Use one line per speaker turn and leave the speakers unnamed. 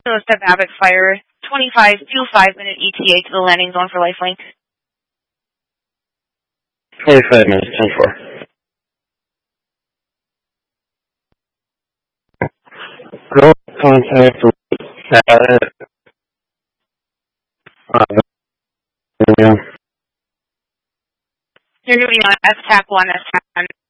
Step Abbott Fire, 5-minute ETA to the landing zone for Lifelink.
25 minutes, 10-4. Girl contact with Abbott.
You're going to be on STAC 1, STAC 1.